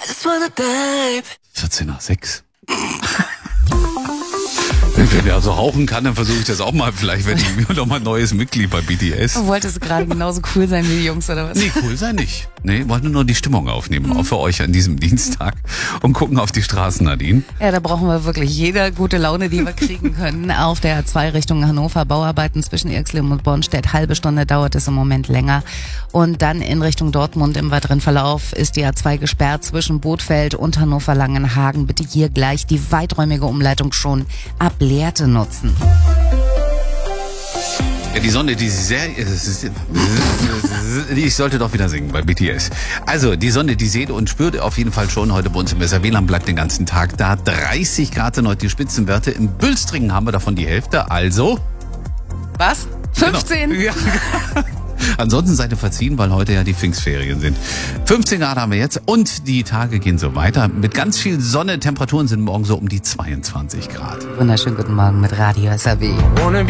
14 nach 6. Wenn er so rauchen kann, dann versuche ich das auch mal. Vielleicht werde ich mir noch mal ein neues Mitglied bei BTS. Du wolltest gerade genauso cool sein wie die Jungs, oder was? Nee, cool sein nicht. Nee, wollte nur die Stimmung aufnehmen, auch für euch an diesem Dienstag und gucken auf die Straßen, Nadine. Ja, da brauchen wir wirklich jede gute Laune, die wir kriegen können. Auf der A2 Richtung Hannover, Bauarbeiten zwischen Irxleben und Bornstedt. Halbe Stunde dauert es im Moment länger. Und dann in Richtung Dortmund im weiteren Verlauf ist die A2 gesperrt zwischen Bothfeld und Hannover-Langenhagen. Bitte hier gleich die weiträumige Umleitung schon ab Lehrte nutzen. Ja, die Sonne, die sehr... Ich sollte doch wieder singen bei BTS. Also, die Sonne, die seht und spürt auf jeden Fall schon heute bei uns im Weserwählerland, bleibt den ganzen Tag da. 30 Grad sind heute die Spitzenwerte. In Bülstringen haben wir davon die Hälfte, also... Was? 15? Genau. Ja. Ansonsten seid ihr verziehen, weil heute ja die Pfingstferien sind. 15 Grad haben wir jetzt und die Tage gehen so weiter. Mit ganz viel Sonne, Temperaturen sind morgen so um die 22 Grad. Wunderschönen guten Morgen mit Radio SAW.